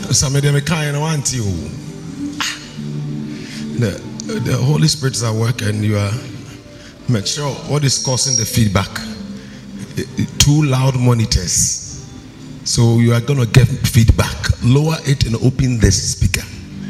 The Holy Spirit is at work, and you are make sure what is causing the feedback. Two loud monitors, so you are going to get feedback. Lower it and open the speaker.